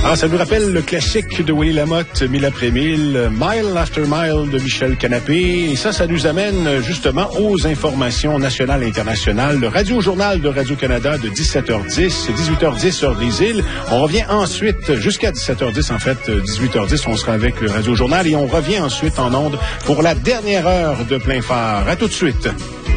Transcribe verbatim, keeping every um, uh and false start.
Ah, ça nous rappelle le classique de Willy Lamotte, Mille après mille, Mile After Mile de Michel Canapé. Et ça, ça nous amène justement aux informations nationales et internationales. Le Radio-Journal de Radio-Canada de dix-sept heures dix, dix-huit heures dix heure des îles. On revient ensuite, jusqu'à dix-sept heures dix en fait, dix-huit heures dix, on sera avec le Radio-Journal et on revient ensuite en ondes pour la dernière heure de plein phare. À tout de suite.